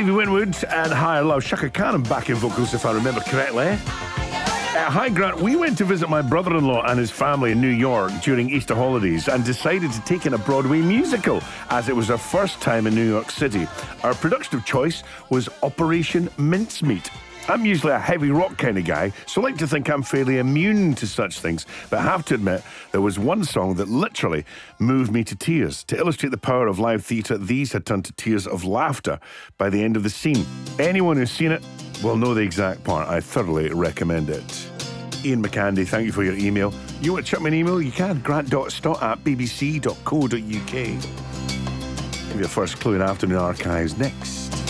Stevie Winwood and Higher Love. Shaka Khan back in vocals, if I remember correctly. Hi, Grant. We went to visit my brother-in-law and his family in New York during Easter holidays and decided to take in a Broadway musical, as it was our first time in New York City. Our production of choice was Operation Mincemeat. I'm usually a heavy rock kind of guy, so I like to think I'm fairly immune to such things. But I have to admit, there was one song that literally moved me to tears. To illustrate the power of live theatre, these had turned to tears of laughter by the end of the scene. Anyone who's seen it will know the exact part. I thoroughly recommend it. Ian McCandy, thank you for your email. You want to chuck me an email? You can. grant.stott@bbc.co.uk. Give you a first clue in Afternoon Archives next.